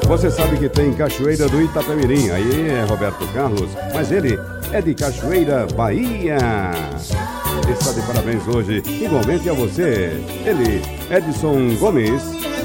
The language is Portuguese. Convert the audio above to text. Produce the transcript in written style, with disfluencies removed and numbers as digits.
Você sabe que tem Cachoeira do Itapemirim, aí é Roberto Carlos, mas ele é de Cachoeira, Bahia. Está de parabéns hoje, igualmente a você. Ele, Edson Gomes,